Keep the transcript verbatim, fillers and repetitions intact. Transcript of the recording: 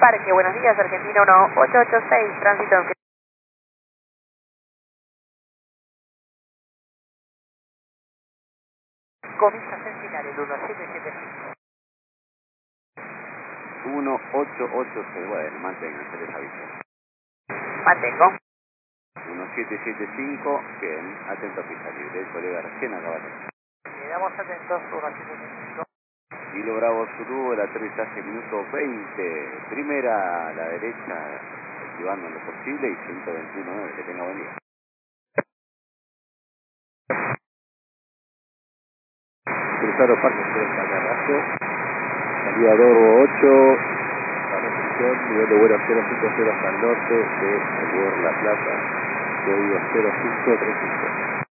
Parque, buenos días, Argentina uno ocho ocho seis, tránsito en Comisa Sentinel, el uno siete siete cinco. uno ocho ocho seis, bueno, mantengan, se les aviso. Mantengo. uno siete siete cinco, bien, atento a pista libre, el colega recién acaba de... Quedamos atentos, uno siete siete cinco. Kilo Bravo Zulu, el aterrizaje minuto veinte, primera a la derecha, esquivando en lo posible y ciento veintiuno nueve, que tenga buen día. Cruzaron Parque por el Cacarrazo, salida dos ocho, para recepción, nivel de vuelo cero cinco cero hasta el norte de World La Plata, código cero cinco tres cinco.